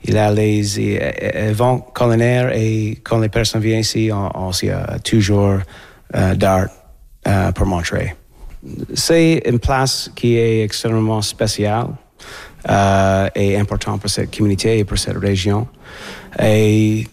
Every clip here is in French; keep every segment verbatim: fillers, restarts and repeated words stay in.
il a les événements culinaires et quand les personnes viennent ici, on, on aussi a toujours euh, d'art euh, pour montrer. C'est une place qui est extrêmement spéciale euh, et importante pour cette communauté et pour cette région. Et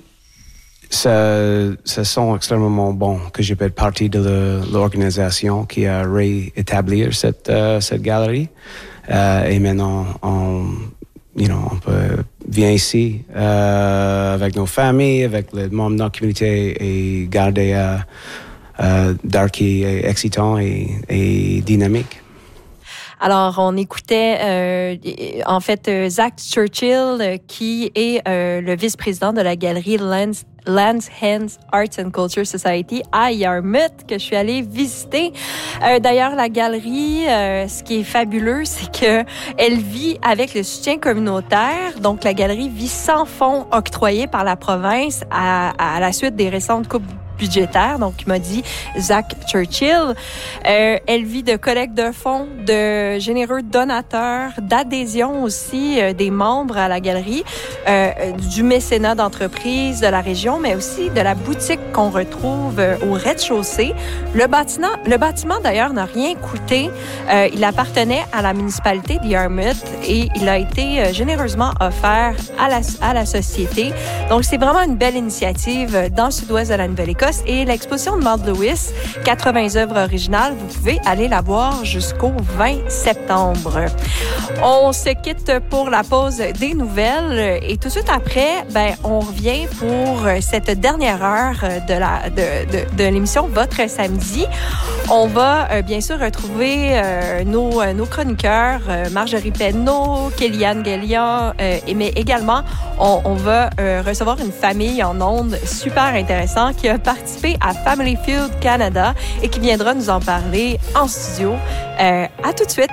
ça, ça sent extrêmement bon que je peux être partie de le, l'organisation qui a réétabli cette, uh, cette galerie. Euh, et maintenant, on, you know, on peut venir ici euh, avec nos familles, avec les membres de notre communauté et garder euh, euh, d'art qui est excitant et, et dynamique. Alors, on écoutait euh, en fait euh, Zach Churchill, euh, qui est euh, le vice-président de la galerie Lands, Lands Hands Arts and Culture Society à Yarmouth, que je suis allée visiter. Euh, d'ailleurs, la galerie, euh, ce qui est fabuleux, c'est que elle vit avec le soutien communautaire. Donc, la galerie vit sans fonds octroyés par la province à, à la suite des récentes coupes budgétaire, donc il m'a dit Zach Churchill. Euh, elle vit de collecte de fonds, de généreux donateurs, d'adhésion aussi euh, des membres à la galerie, euh, du mécénat d'entreprises de la région, mais aussi de la boutique qu'on retrouve euh, au rez-de-chaussée. Le bâtiment, le bâtiment d'ailleurs n'a rien coûté. Euh, il appartenait à la municipalité de Yarmouth et il a été euh, généreusement offert à la, à la société. Donc c'est vraiment une belle initiative dans le sud-ouest de la Nouvelle-Écosse. Et l'exposition de Maud Lewis, quatre-vingts œuvres originales, vous pouvez aller la voir jusqu'au vingt septembre. On se quitte pour la pause des nouvelles et tout de suite après, ben, on revient pour cette dernière heure de, la, de, de, de l'émission Votre Samedi. On va euh, bien sûr retrouver euh, nos, nos chroniqueurs, euh, Marjorie Penneau, Kéliane Guélian, euh, mais également, on, on va euh, recevoir une famille en ondes super intéressante qui a participé à Family Feud Canada et qui viendra nous en parler en studio. Euh, à tout de suite!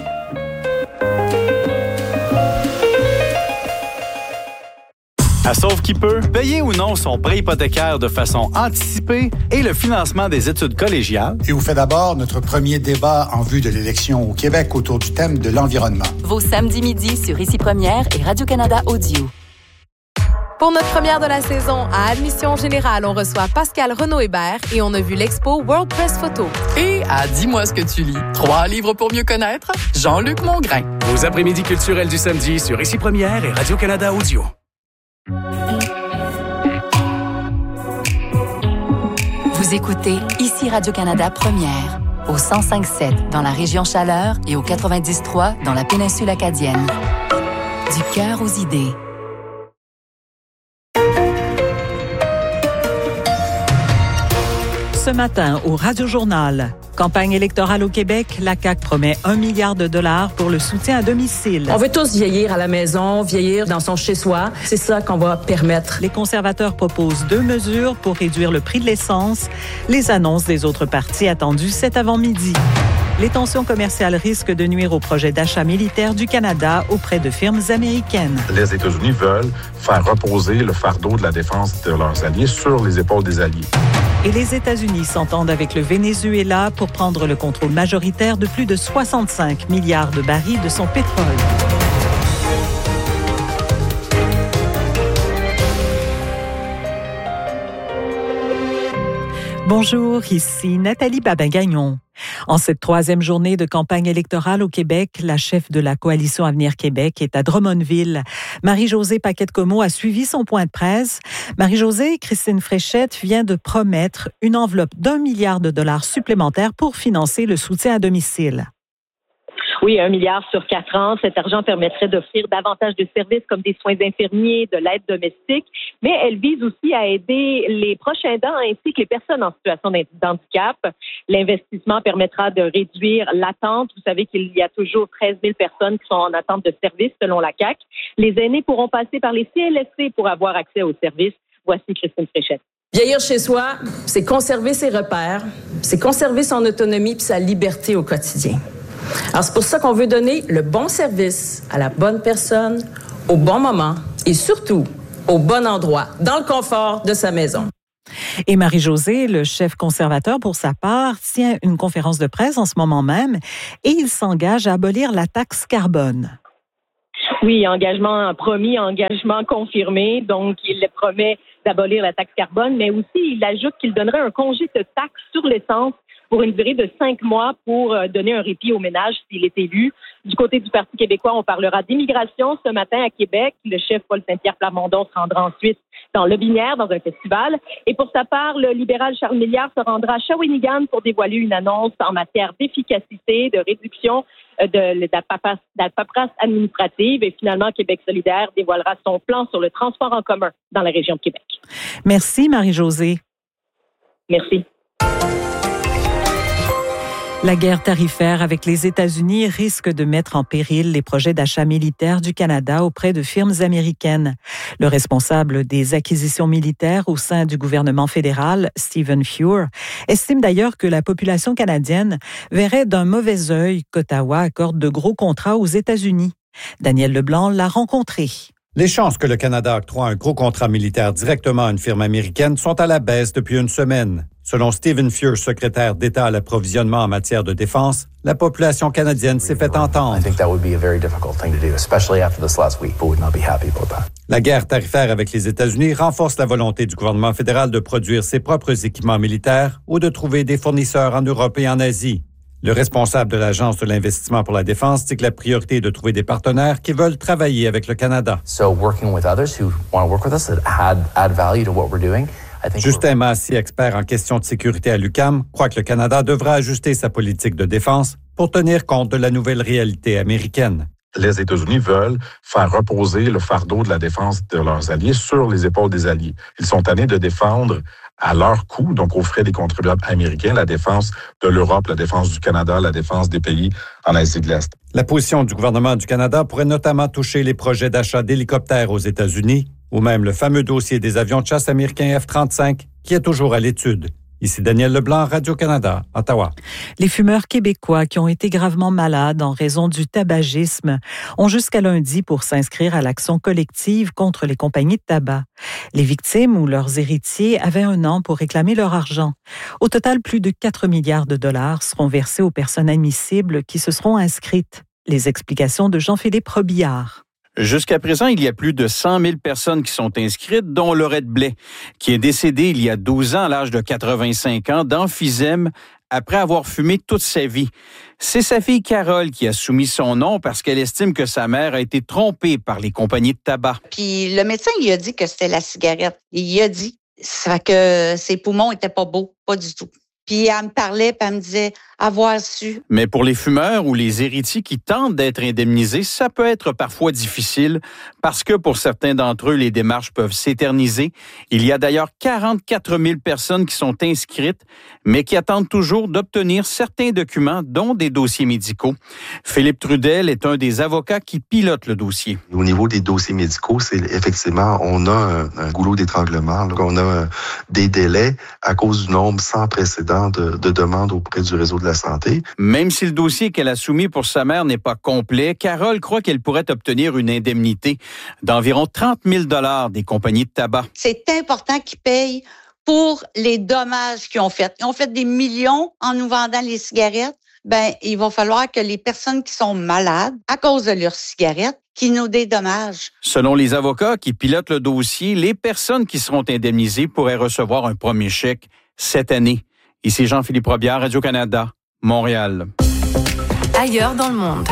À Sauve qui peut, payer ou non son prêt hypothécaire de façon anticipée et le financement des études collégiales. Et vous fait d'abord notre premier débat en vue de l'élection au Québec autour du thème de l'environnement. Vos samedis midi sur Ici Première et Radio-Canada Audio. Pour notre première de la saison, à Admission Générale, on reçoit Pascal Renaud-Hébert et on a vu l'expo World Press Photo. Et à Dis-moi ce que tu lis, trois livres pour mieux connaître, Jean-Luc Mongrain. Vos après-midi culturels du samedi sur Ici Première et Radio-Canada Audio. Vous écoutez Ici Radio-Canada Première, au cent cinq sept dans la région Chaleur et au quatre-vingt-dix trois dans la péninsule acadienne. Du cœur aux idées. Ce matin, au Radio-Journal, campagne électorale au Québec, la C A Q promet un milliard de dollars pour le soutien à domicile. On veut tous vieillir à la maison, vieillir dans son chez-soi. C'est ça qu'on va permettre. Les conservateurs proposent deux mesures pour réduire le prix de l'essence. Les annonces des autres partis attendues cet avant-midi. Les tensions commerciales risquent de nuire au projet d'achat militaire du Canada auprès de firmes américaines. Les États-Unis veulent faire reposer le fardeau de la défense de leurs alliés sur les épaules des alliés. Et les États-Unis s'entendent avec le Venezuela pour prendre le contrôle majoritaire de plus de soixante-cinq milliards de barils de son pétrole. Bonjour, ici Nathalie Babin-Gagnon. En cette troisième journée de campagne électorale au Québec, la chef de la Coalition Avenir Québec est à Drummondville. Marie-Josée Paquette-Comeau a suivi son point de presse. Marie-Josée, Christine Fréchette vient de promettre une enveloppe d'un milliard de dollars supplémentaires pour financer le soutien à domicile. Oui, un milliard sur quatre ans. Cet argent permettrait d'offrir davantage de services comme des soins infirmiers, de l'aide domestique, mais elle vise aussi à aider les proches aidants ainsi que les personnes en situation d'handicap. L'investissement permettra de réduire l'attente. Vous savez qu'il y a toujours treize mille personnes qui sont en attente de services selon la C A Q. Les aînés pourront passer par les C L S C pour avoir accès aux services. Voici Christine Fréchette. Vieillir chez soi, c'est conserver ses repères, c'est conserver son autonomie puis sa liberté au quotidien. Alors, c'est pour ça qu'on veut donner le bon service à la bonne personne, au bon moment et surtout au bon endroit, dans le confort de sa maison. Et Marie-Josée, le chef conservateur, pour sa part, tient une conférence de presse en ce moment même et il s'engage à abolir la taxe carbone. Oui, engagement promis, engagement confirmé. Donc, il promet d'abolir la taxe carbone, mais aussi il ajoute qu'il donnerait un congé de taxe sur l'essence pour une durée de cinq mois pour donner un répit aux ménages s'il est élu. Du côté du Parti québécois, on parlera d'immigration ce matin à Québec. Le chef Paul Saint-Pierre Plamondon se rendra ensuite dans Lobinière, dans un festival. Et pour sa part, le libéral Charles Milliard se rendra à Shawinigan pour dévoiler une annonce en matière d'efficacité, de réduction de, de, la, paperasse, de la paperasse administrative. Et finalement, Québec solidaire dévoilera son plan sur le transport en commun dans la région de Québec. Merci, Marie-Josée. Merci. La guerre tarifaire avec les États-Unis risque de mettre en péril les projets d'achat militaire du Canada auprès de firmes américaines. Le responsable des acquisitions militaires au sein du gouvernement fédéral, Stephen Fuhr, estime d'ailleurs que la population canadienne verrait d'un mauvais œil qu'Ottawa accorde de gros contrats aux États-Unis. Daniel Leblanc l'a rencontré. Les chances que le Canada octroie un gros contrat militaire directement à une firme américaine sont à la baisse depuis une semaine. Selon Stephen Fuhr, secrétaire d'État à l'approvisionnement en matière de défense, la population canadienne s'est fait entendre. La guerre tarifaire avec les États-Unis renforce la volonté du gouvernement fédéral de produire ses propres équipements militaires ou de trouver des fournisseurs en Europe et en Asie. Le responsable de l'Agence de l'investissement pour la défense dit que la priorité est de trouver des partenaires qui veulent travailler avec le Canada. So working with others who want to work with us that add, add value to what we're doing. Justin Massy, expert en questions de sécurité à l'U Q A M, croit que le Canada devra ajuster sa politique de défense pour tenir compte de la nouvelle réalité américaine. Les États-Unis veulent faire reposer le fardeau de la défense de leurs alliés sur les épaules des alliés. Ils sont tannés de défendre à leur coût, donc aux frais des contribuables américains, la défense de l'Europe, la défense du Canada, la défense des pays en Asie de l'Est. La position du gouvernement du Canada pourrait notamment toucher les projets d'achat d'hélicoptères aux États-Unis ou même le fameux dossier des avions de chasse américains F trente-cinq qui est toujours à l'étude. Ici Daniel Leblanc, Radio-Canada, Ottawa. Les fumeurs québécois qui ont été gravement malades en raison du tabagisme ont jusqu'à lundi pour s'inscrire à l'action collective contre les compagnies de tabac. Les victimes ou leurs héritiers avaient un an pour réclamer leur argent. Au total, plus de quatre milliards de dollars seront versés aux personnes admissibles qui se seront inscrites. Les explications de Jean-Philippe Robillard. Jusqu'à présent, il y a plus de cent mille personnes qui sont inscrites, dont Laurette Blais, qui est décédée il y a douze ans à l'âge de quatre-vingt-cinq ans d'emphysème après avoir fumé toute sa vie. C'est sa fille Carole qui a soumis son nom parce qu'elle estime que sa mère a été trompée par les compagnies de tabac. Puis le médecin lui a dit que c'était la cigarette. Il a dit ça que ses poumons étaient pas beaux, pas du tout. Puis elle me parlait, puis elle me disait avoir su. Mais pour les fumeurs ou les héritiers qui tentent d'être indemnisés, ça peut être parfois difficile parce que pour certains d'entre eux, les démarches peuvent s'éterniser. Il y a d'ailleurs quarante-quatre mille personnes qui sont inscrites, mais qui attendent toujours d'obtenir certains documents, dont des dossiers médicaux. Philippe Trudel est un des avocats qui pilote le dossier. Au niveau des dossiers médicaux, c'est effectivement, on a un, un goulot d'étranglement, là, on a un, des délais à cause du nombre sans précédent de, de demandes auprès du réseau de la santé. Même si le dossier qu'elle a soumis pour sa mère n'est pas complet, Carole croit qu'elle pourrait obtenir une indemnité d'environ trente mille dollars des compagnies de tabac. C'est important qu'ils payent pour les dommages qu'ils ont faits. Ils ont fait des millions en nous vendant les cigarettes. Ben, il va falloir que les personnes qui sont malades à cause de leurs cigarettes qui nous dédommagent. Selon les avocats qui pilotent le dossier, les personnes qui seront indemnisées pourraient recevoir un premier chèque cette année. Ici Jean-Philippe Robillard, Radio-Canada, Montréal. Ailleurs dans le monde.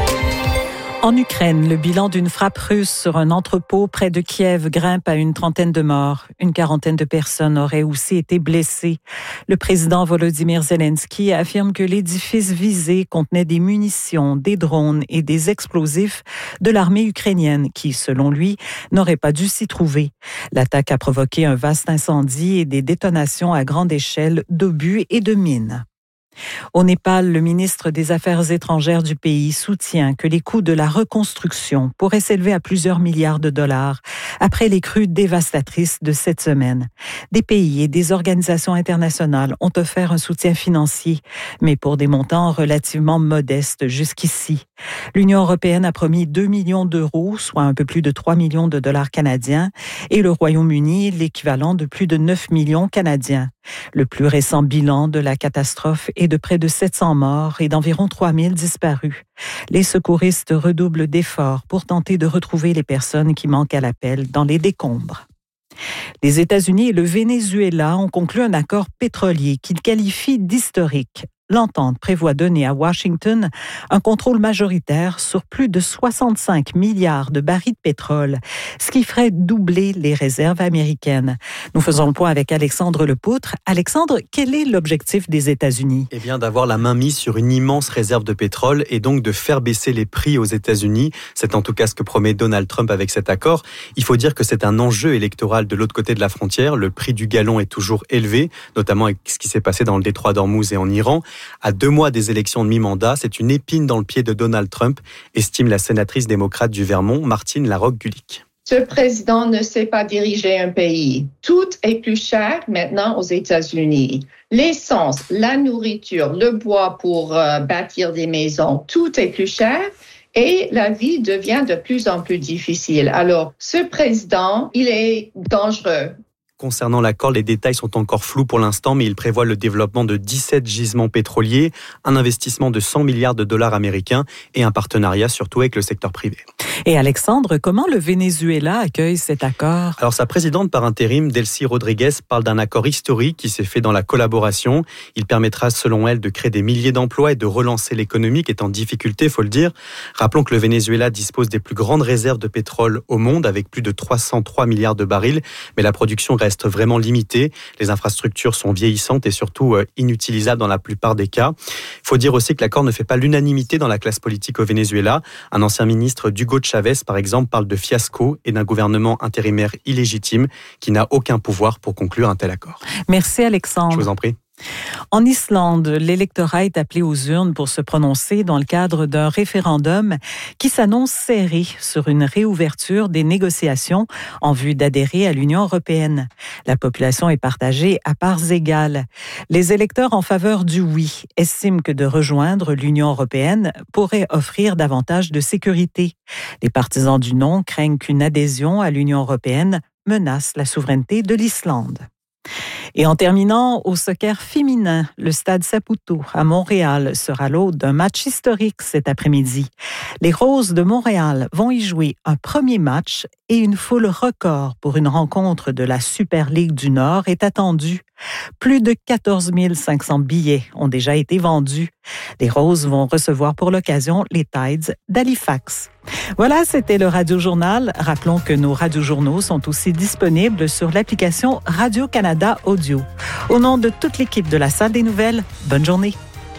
En Ukraine, le bilan d'une frappe russe sur un entrepôt près de Kiev grimpe à une trentaine de morts. Une quarantaine de personnes auraient aussi été blessées. Le président Volodymyr Zelensky affirme que l'édifice visé contenait des munitions, des drones et des explosifs de l'armée ukrainienne qui, selon lui, n'auraient pas dû s'y trouver. L'attaque a provoqué un vaste incendie et des détonations à grande échelle d'obus et de mines. Au Népal, le ministre des Affaires étrangères du pays soutient que les coûts de la reconstruction pourraient s'élever à plusieurs milliards de dollars après les crues dévastatrices de cette semaine. Des pays et des organisations internationales ont offert un soutien financier, mais pour des montants relativement modestes jusqu'ici. L'Union européenne a promis deux millions d'euros, soit un peu plus de trois millions de dollars canadiens, et le Royaume-Uni l'équivalent de plus de neuf millions canadiens. Le plus récent bilan de la catastrophe est de près de sept cents morts et d'environ trois mille disparus. Les secouristes redoublent d'efforts pour tenter de retrouver les personnes qui manquent à l'appel dans les décombres. Les États-Unis et le Venezuela ont conclu un accord pétrolier qu'ils qualifient d'historique. L'entente prévoit donner à Washington un contrôle majoritaire sur plus de soixante-cinq milliards de barils de pétrole, ce qui ferait doubler les réserves américaines. Nous faisons le point avec Alexandre Lepoutre. Alexandre, quel est l'objectif des États-Unis? Eh bien, d'avoir la main mise sur une immense réserve de pétrole et donc de faire baisser les prix aux États-Unis. C'est en tout cas ce que promet Donald Trump avec cet accord. Il faut dire que c'est un enjeu électoral de l'autre côté de la frontière. Le prix du gallon est toujours élevé, notamment avec ce qui s'est passé dans le détroit d'Ormuz et en Iran. À deux mois des élections de mi-mandat, c'est une épine dans le pied de Donald Trump, estime la sénatrice démocrate du Vermont, Martine Larocque-Gulick. Ce président ne sait pas diriger un pays. Tout est plus cher maintenant aux États-Unis. L'essence, la nourriture, le bois pour euh, bâtir des maisons, tout est plus cher. Et la vie devient de plus en plus difficile. Alors, ce président, il est dangereux. Concernant l'accord, les détails sont encore flous pour l'instant, mais il prévoit le développement de dix-sept gisements pétroliers, un investissement de cent milliards de dollars américains et un partenariat surtout avec le secteur privé. Et Alexandre, comment le Venezuela accueille cet accord? Alors sa présidente par intérim, Delcy Rodriguez, parle d'un accord historique qui s'est fait dans la collaboration. Il permettra, selon elle, de créer des milliers d'emplois et de relancer l'économie qui est en difficulté, faut le dire. Rappelons que le Venezuela dispose des plus grandes réserves de pétrole au monde, avec plus de trois cent trois milliards de barils, mais la production reste vraiment limitée. Les infrastructures sont vieillissantes et surtout euh, inutilisables dans la plupart des cas. Il faut dire aussi que l'accord ne fait pas l'unanimité dans la classe politique au Venezuela. Un ancien ministre, Hugo Chavez, par exemple, parle de fiasco et d'un gouvernement intérimaire illégitime qui n'a aucun pouvoir pour conclure un tel accord. Merci Alexandre. Je vous en prie. En Islande, l'électorat est appelé aux urnes pour se prononcer dans le cadre d'un référendum qui s'annonce serré sur une réouverture des négociations en vue d'adhérer à l'Union européenne. La population est partagée à parts égales. Les électeurs en faveur du oui estiment que de rejoindre l'Union européenne pourrait offrir davantage de sécurité. Les partisans du non craignent qu'une adhésion à l'Union européenne menace la souveraineté de l'Islande. Et en terminant, au soccer féminin, le stade Saputo à Montréal sera l'hôte d'un match historique cet après-midi. Les Roses de Montréal vont y jouer un premier match et une foule record pour une rencontre de la Super Ligue du Nord est attendue. Plus de quatorze mille cinq cents billets ont déjà été vendus. Les Roses vont recevoir pour l'occasion les Tides d'Halifax. Voilà, c'était le Radio-Journal. Rappelons que nos radiojournaux sont aussi disponibles sur l'application Radio-Canada Audio. Au nom de toute l'équipe de la Salle des Nouvelles, bonne journée.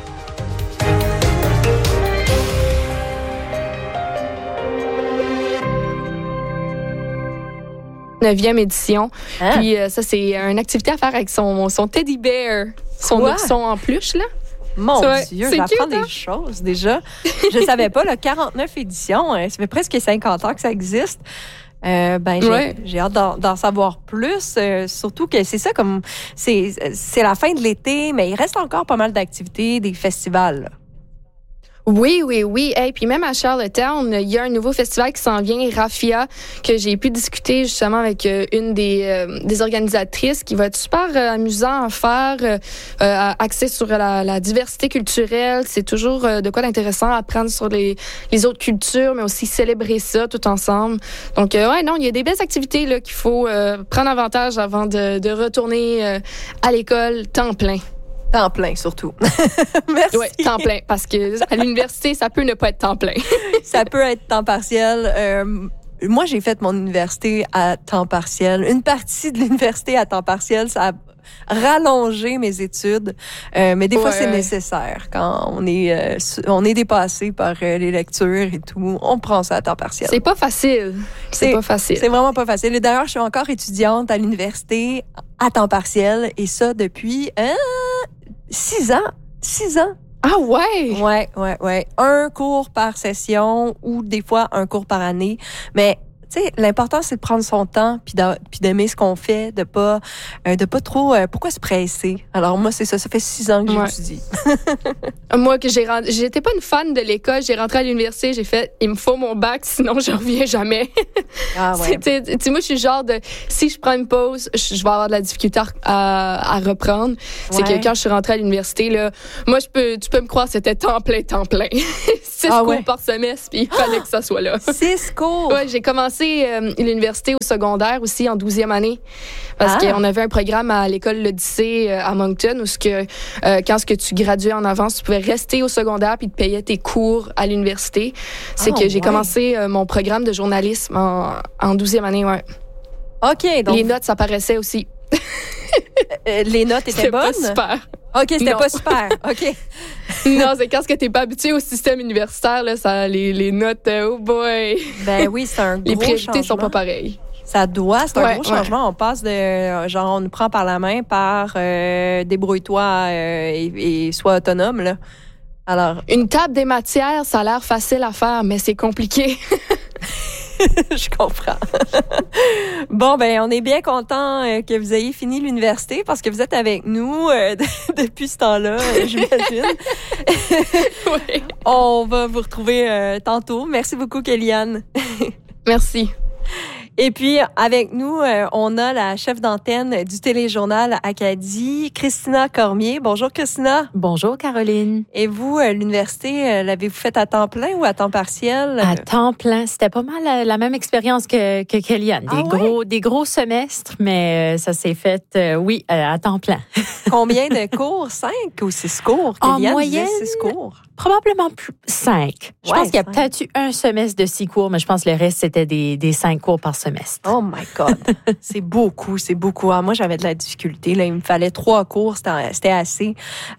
neuvième édition. Hein? Puis euh, ça, c'est une activité à faire avec son, son teddy bear, son Quoi? ourson en peluche, là. Mon Ouais, Dieu, c'est j'apprends cute, hein? des choses déjà. Je ne savais pas, là, quarante-neuf éditions, hein, ça fait presque cinquante ans que ça existe. Euh, ben, j'ai, Ouais. j'ai hâte d'en, d'en savoir plus, euh, surtout que c'est ça, comme c'est, c'est la fin de l'été, mais il reste encore pas mal d'activités, des festivals, là. Oui, oui, oui. Et puis même à Charlottetown, il y a un nouveau festival qui s'en vient, Raffia, que j'ai pu discuter justement avec euh, une des, euh, des organisatrices, qui va être super euh, amusant à faire, euh, euh, axé sur la, la diversité culturelle. C'est toujours euh, de quoi d'intéressant à apprendre sur les, les autres cultures, mais aussi célébrer ça tout ensemble. Donc, euh, ouais, non, il y a des belles activités là qu'il faut euh, prendre avantage avant de, de retourner euh, à l'école temps plein. Temps plein, surtout. Merci. Oui, temps plein, parce que à l'université, ça peut ne pas être temps plein. Ça peut être temps partiel. Euh, moi, j'ai fait mon université à temps partiel. Une partie de l'université à temps partiel, ça a rallongé mes études. Euh, mais des fois, Ouais, c'est ouais. nécessaire. Quand on est, euh, on est dépassé par euh, les lectures et tout, on prend ça à temps partiel. C'est pas facile. C'est, C'est pas facile. C'est vraiment pas facile. Et d'ailleurs, je suis encore étudiante à l'université à temps partiel, et ça depuis euh, six ans. Six ans. Ah ouais? Ouais, ouais, ouais. Un cours par session ou des fois un cours par année. Mais, tu tu sais, l'important, c'est de prendre son temps puis d'a- puis d'aimer ce qu'on fait, de pas, euh, de pas trop... euh, pourquoi se presser? Alors, moi, c'est ça. Ça fait six ans que Ouais. j'étudie. Moi, que j'ai rend- j'étais pas une fan de l'école. J'ai rentré à l'université, j'ai fait, il me faut mon bac, sinon je reviens jamais. Ah ouais. C'est- tu sais, moi, je suis le genre de, si je prends une pause, je je vais avoir de la difficulté à, à, à reprendre. C'est Ouais. que quand je suis rentrée à l'université, là, moi, je peux, tu peux me croire, c'était temps plein, temps plein. Six Ah cours ouais. par semestre, puis il fallait que ça soit là. Six cours? Ouais, j'ai commencé euh, l'université au secondaire aussi, en douzième année. Parce Ah. qu'on avait un programme à l'école L'Odyssée euh, à Moncton où ce que, euh, quand ce que tu graduais en avance, tu pouvais rester au secondaire puis te payais tes cours à l'université. C'est Ah, que j'ai ouais. commencé euh, mon programme de journalisme en, en douzième année, ouais. OK, donc... Les notes, ça paraissait aussi. euh, les notes étaient C'était pas bonnes? super. OK, c'était Non. pas super. OK. Non, c'est quand ce que t'es pas habitué au système universitaire, là, ça, les, les notes, euh, oh boy. Ben oui, c'est un gros Les priorités sont changement. pas pareilles. Ça doit, c'est un Ouais, gros ouais. changement. On passe de, euh, genre, on nous prend par la main par euh, débrouille-toi euh, et, et sois autonome, là. Alors, Une table des matières, ça a l'air facile à faire, mais c'est compliqué. je comprends. Bon, ben, on est bien content euh, que vous ayez fini l'université parce que vous êtes avec nous euh, depuis ce temps-là, euh, j'imagine. Oui. On va vous retrouver euh, tantôt. Merci beaucoup, Kéliane. Merci. Et puis, avec nous, euh, on a la chef d'antenne du téléjournal Acadie, Christina Cormier. Bonjour, Christina. Bonjour, Caroline. Et vous, euh, l'université, euh, l'avez-vous faite à temps plein ou à temps partiel? À temps plein. C'était pas mal la, la même expérience que, que Kéliane. Des, Ah ouais? gros, des gros semestres, mais euh, ça s'est fait, euh, oui, euh, à temps plein. Combien de cours? Cinq ou six cours? En Kéliane moyenne, disait six cours. Probablement plus cinq. Je Ouais, pense qu'il y a cinq. peut-être eu un semestre de six cours, mais je pense que le reste, c'était des, des cinq cours par semestre. Oh my God. C'est beaucoup, c'est beaucoup. Ah, moi, j'avais de la difficulté. Là, il me fallait trois cours, c'était c'était assez.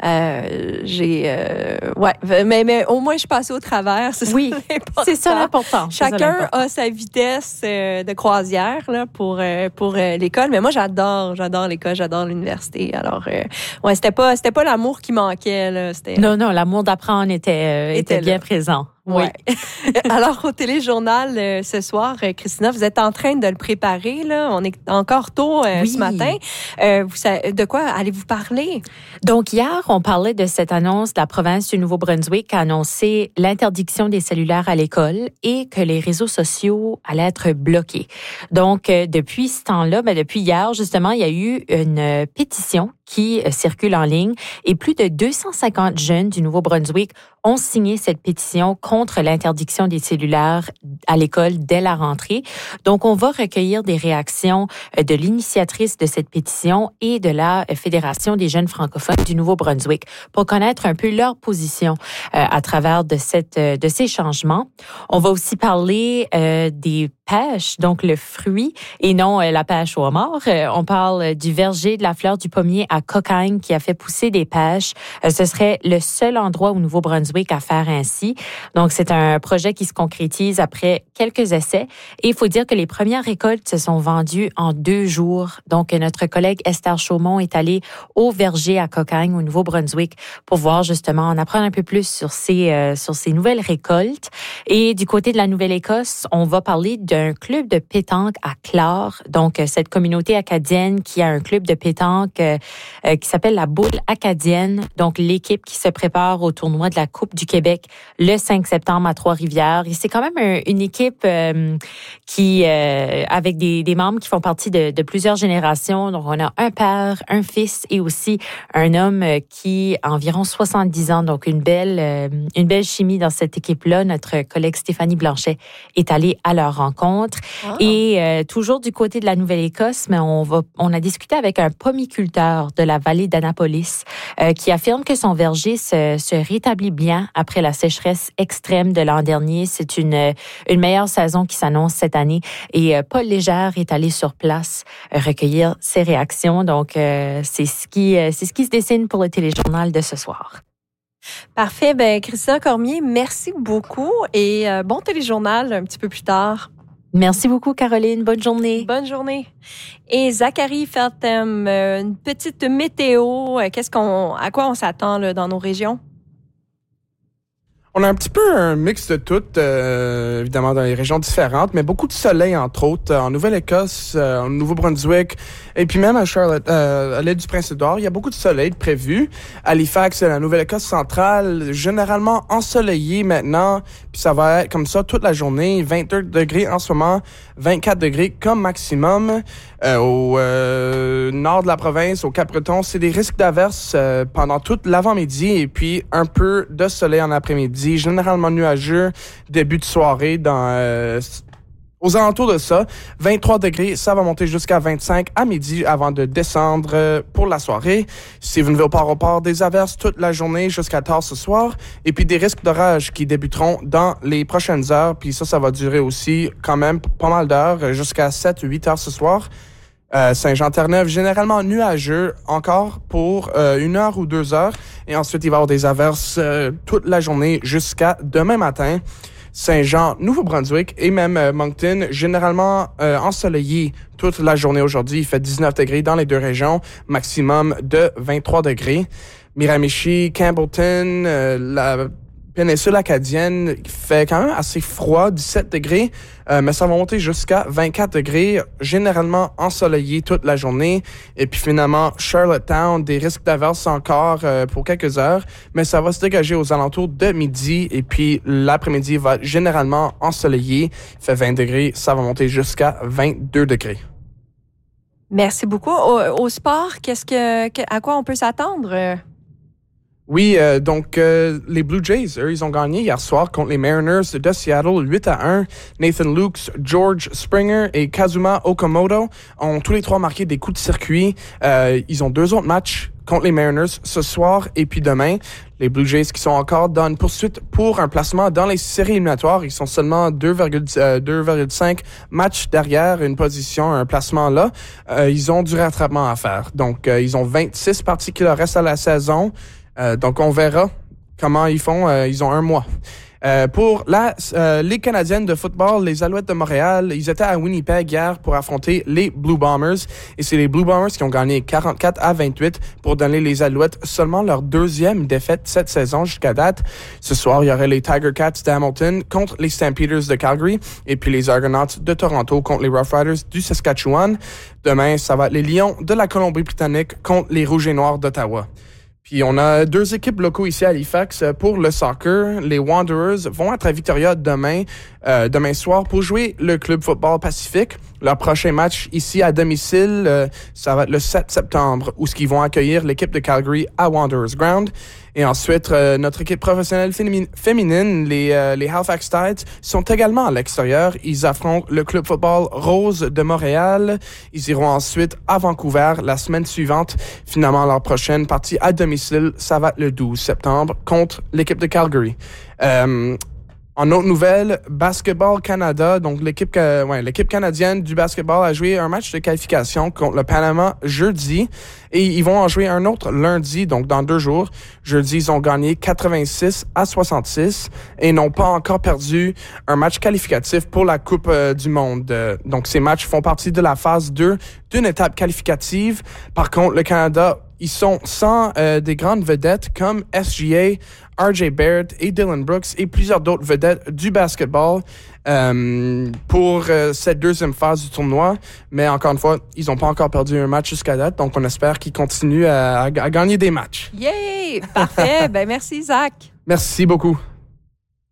Euh, j'ai, euh, ouais, mais, mais au moins, je passais au travers. C'est Oui, ça l'important. c'est ça l'important. C'est ça Chacun l'important. a sa vitesse euh, de croisière là, pour, euh, pour euh, l'école. Mais moi, j'adore, j'adore l'école, j'adore l'université. Alors, euh, ouais, c'était pas, c'était pas l'amour qui manquait. Là. C'était, Non, non, l'amour d'apprendre était, euh, était, Était bien là. présent. Oui. Ouais. Alors, au téléjournal, euh, ce soir, euh, Christina, vous êtes en train de le préparer. Là. On est encore tôt euh, Oui. ce matin. Euh, vous, sa- de quoi allez-vous parler? Donc, hier, on parlait de cette annonce de la province du Nouveau-Brunswick qui a annoncé l'interdiction des cellulaires à l'école et que les réseaux sociaux allaient être bloqués. Donc, euh, depuis ce temps-là, ben, depuis hier, justement, il y a eu une euh, pétition qui euh, circule en ligne et plus de deux cent cinquante jeunes du Nouveau-Brunswick ont signé cette pétition contre l'interdiction des cellulaires à l'école dès la rentrée. Donc, on va recueillir des réactions euh, de l'initiatrice de cette pétition et de la euh, Fédération des jeunes francophones du Nouveau-Brunswick pour connaître un peu leur position euh, à travers de, cette, euh, de ces changements. On va aussi parler euh, des pêches, donc le fruit, et non euh, la pêche au homard. Euh, on parle du verger de la fleur du pommier à Cocagne qui a fait pousser des pêches. Euh, ce serait le seul endroit au Nouveau-Brunswick à faire ainsi. Donc, c'est un projet qui se concrétise après quelques essais. Et il faut dire que les premières récoltes se sont vendues en deux jours. Donc, notre collègue Esther Chaumont est allée au verger à Cocagne, au Nouveau-Brunswick, pour voir justement, en apprendre un peu plus sur ces, euh, sur ces nouvelles récoltes. Et du côté de la Nouvelle-Écosse, on va parler d'un club de pétanque à Clare. Donc, cette communauté acadienne qui a un club de pétanque euh, euh, qui s'appelle la Boule acadienne. Donc, l'équipe qui se prépare au tournoi de la Coupe du Québec le cinq septembre à Trois-Rivières. Et c'est quand même un, une équipe euh, qui, euh, avec des, des membres qui font partie de, de plusieurs générations. Donc, on a un père, un fils et aussi un homme qui a environ soixante-dix ans. Donc, une belle, euh, une belle chimie dans cette équipe-là. Notre collègue Stéphanie Blanchet est allée à leur rencontre. Ah. Et euh, toujours du côté de la Nouvelle-Écosse, mais on va, on a discuté avec un pomiculteur de la vallée d'Annapolis euh, qui affirme que son verger se, se rétablit bien après la sécheresse extrême de l'an dernier. C'est une, une meilleure saison qui s'annonce cette année. Et euh, Paul Légère est allé sur place euh, recueillir ses réactions. Donc, euh, c'est ce qui, euh, c'est ce qui se dessine pour le téléjournal de ce soir. Parfait. Ben, Christina Cormier, merci beaucoup et euh, bon téléjournal un petit peu plus tard. Merci beaucoup, Caroline. Bonne journée. Bonne journée. Et Zachary Feltham, euh, une petite météo. Euh, Qu'est-ce qu'on, à quoi on s'attend là, dans nos régions? On a un petit peu un mix de tout, euh, évidemment dans les régions différentes, mais beaucoup de soleil, entre autres, en Nouvelle-Écosse, euh, au Nouveau-Brunswick, et puis même à Charlotte, euh, à l'île du Prince-Édouard, il y a beaucoup de soleil prévu. Halifax, la Nouvelle-Écosse centrale, généralement ensoleillé maintenant, puis ça va être comme ça toute la journée, vingt-deux degrés en ce moment, vingt-quatre degrés comme maximum. Euh, au euh, nord de la province, au Cap-Breton, c'est des risques d'averses euh, pendant toute l'avant-midi et puis un peu de soleil en après-midi, généralement nuageux, début de soirée dans euh, aux alentours de ça. vingt-trois degrés, ça va monter jusqu'à vingt-cinq à midi avant de descendre euh, pour la soirée. Si vous ne venez pas au port, des averses toute la journée jusqu'à tard ce soir et puis des risques d'orage qui débuteront dans les prochaines heures. Puis ça, ça va durer aussi quand même pas mal d'heures jusqu'à sept ou huit heures ce soir. Euh, Saint-Jean-Terre-Neuve, généralement nuageux encore pour euh, une heure ou deux heures. Et ensuite, il va y avoir des averses euh, toute la journée jusqu'à demain matin. Saint-Jean, Nouveau-Brunswick et même euh, Moncton, généralement euh, ensoleillé toute la journée aujourd'hui. Il fait dix-neuf degrés dans les deux régions, maximum de vingt-trois degrés. Miramichi, Campbellton, euh, la péninsule acadienne, il fait quand même assez froid, dix-sept degrés, euh, mais ça va monter jusqu'à vingt-quatre degrés, généralement ensoleillé toute la journée. Et puis finalement, Charlottetown, des risques d'averses encore euh, pour quelques heures, mais ça va se dégager aux alentours de midi. Et puis l'après-midi va être généralement ensoleillé. Il fait vingt degrés, ça va monter jusqu'à vingt-deux degrés. Merci beaucoup. Au, au sport, qu'est-ce que, que, à quoi on peut s'attendre? Oui, euh, donc euh, les Blue Jays, eux, ils ont gagné hier soir contre les Mariners de Seattle huit à un. Nathan Lukes, George Springer et Kazuma Okamoto ont tous les trois marqué des coups de circuit. Euh, ils ont deux autres matchs contre les Mariners ce soir et puis demain. Les Blue Jays qui sont encore dans une poursuite pour un placement dans les séries éliminatoires. Ils sont seulement deux virgule cinq matchs derrière une position, un placement là. Euh, ils ont du rattrapement à faire. Donc, euh, ils ont vingt-six parties qui leur restent à la saison. Euh, donc, on verra comment ils font. Euh, ils ont un mois. Euh, pour la euh, Ligue canadienne de football, les Alouettes de Montréal, ils étaient à Winnipeg hier pour affronter les Blue Bombers. Et c'est les Blue Bombers qui ont gagné quarante-quatre à vingt-huit pour donner les Alouettes seulement leur deuxième défaite cette saison jusqu'à date. Ce soir, il y aurait les Tiger Cats d'Hamilton contre les Stampeders de Calgary et puis les Argonauts de Toronto contre les Rough Riders du Saskatchewan. Demain, ça va être les Lions de la Colombie-Britannique contre les Rouges et Noirs d'Ottawa. Puis on a deux équipes locaux ici à Halifax pour le soccer. Les Wanderers vont être à Victoria demain, euh, demain soir pour jouer le Club Football Pacifique. Leur prochain match ici à domicile, euh, ça va être le sept septembre, où ils vont accueillir l'équipe de Calgary à Wanderers Ground. Et ensuite, euh, notre équipe professionnelle féminin- féminine, les, euh, les Halifax Tides, sont également à l'extérieur. Ils affrontent le Club Football Rose de Montréal. Ils iront ensuite à Vancouver la semaine suivante. Finalement, leur prochaine partie à domicile, ça va être le douze septembre contre l'équipe de Calgary. Euh, En autre nouvelle, Basketball Canada, donc l'équipe, euh, ouais, l'équipe canadienne du basketball a joué un match de qualification contre le Panama jeudi et ils vont en jouer un autre lundi, donc dans deux jours. Jeudi, ils ont gagné quatre-vingt-six à soixante-six et n'ont pas encore perdu un match qualificatif pour la Coupe euh, du Monde. Euh, donc ces matchs font partie de la phase deux d'une étape qualificative. Par contre, le Canada, ils sont sans euh, des grandes vedettes comme S G A, R J Baird et Dylan Brooks et plusieurs d'autres vedettes du basketball euh, pour euh, cette deuxième phase du tournoi. Mais encore une fois, ils n'ont pas encore perdu un match jusqu'à date, donc on espère qu'ils continuent à, à, à gagner des matchs. Yay! Parfait! Ben merci, Zach. Merci beaucoup.